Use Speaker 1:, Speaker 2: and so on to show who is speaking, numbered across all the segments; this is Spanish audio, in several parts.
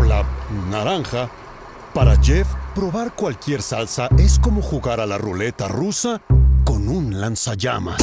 Speaker 1: o la naranja. Para Jeff, probar cualquier salsa es como jugar a la ruleta rusa con un lanzallamas.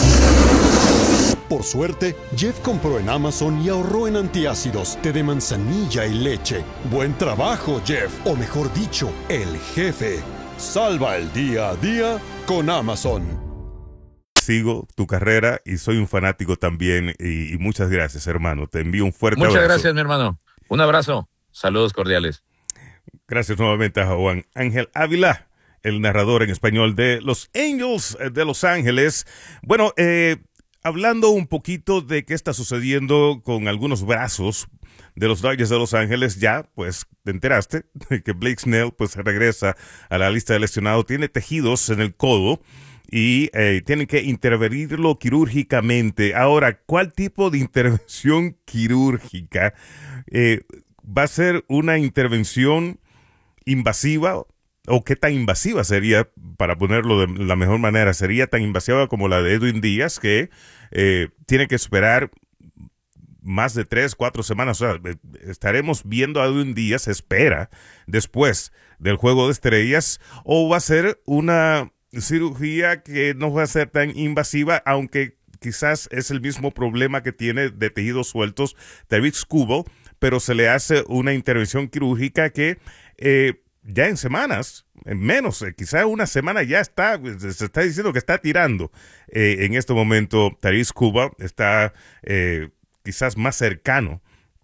Speaker 1: Por suerte, Jeff compró en Amazon y ahorró en antiácidos, té de manzanilla y leche. Buen trabajo, Jeff, o mejor dicho, el jefe. Salva el día a día con Amazon.
Speaker 2: Sigo tu carrera y soy un fanático también y muchas gracias, hermano. Te envío un fuerte
Speaker 3: Muchas
Speaker 2: abrazo.
Speaker 3: gracias, mi hermano. Un abrazo. Saludos cordiales.
Speaker 2: Gracias nuevamente a Juan Ángel Ávila, el narrador en español de los Angels de Los Ángeles. Bueno, hablando un poquito de qué está sucediendo con algunos brazos de los Dodgers de Los Ángeles, ya pues te enteraste que Blake Snell pues regresa a la lista de lesionados, tiene tejidos en el codo y tienen que intervenirlo quirúrgicamente. Ahora, ¿cuál tipo de intervención quirúrgica? ¿Va a ser una intervención invasiva? ¿O qué tan invasiva sería, para ponerlo de la mejor manera? ¿Sería tan invasiva como la de Edwin Díaz, que tiene que esperar más de 3-4 semanas? O sea, estaremos viendo a Edwin Díaz, espera, después del Juego de Estrellas, o va a ser una cirugía que no va a ser tan invasiva, aunque quizás es el mismo problema que tiene de tejidos sueltos Tarik Skubal, pero se le hace una intervención quirúrgica que ya en semanas, en menos, quizás una semana ya está, se está diciendo que está tirando. En este momento Tarik Skubal está quizás más cercano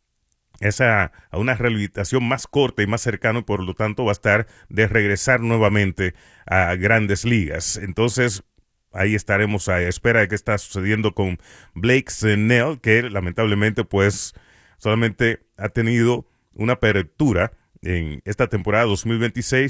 Speaker 2: a una rehabilitación más corta y más cercano, y por lo tanto va a estar de regresar nuevamente a Grandes Ligas. Entonces ahí estaremos a espera de qué está sucediendo con Blake Snell, que lamentablemente pues solamente ha tenido una apertura en esta temporada 2026